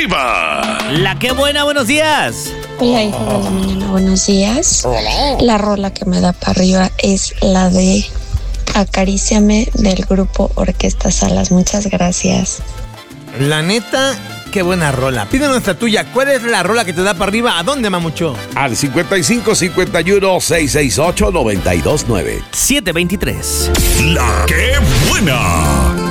arriba. La que buena, buenos días. Hola, hijo de la mañana, buenos días. La rola que me da para arriba es la de Acaríciame del grupo Orquesta Salas. Muchas gracias. La neta, qué buena rola. Pide nuestra tuya. ¿Cuál es la rola que te da para arriba? ¿A dónde, mamucho? Al 55 51 668 929. 723. La que buena.